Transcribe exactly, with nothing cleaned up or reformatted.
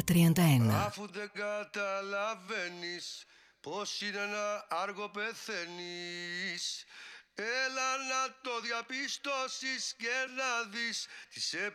τριάντα ένα. Αφού δεν καταλαβαίνεις πως είναι να άργο πεθαίνεις, έλα να το διαπιστώσεις και να δεις τι σε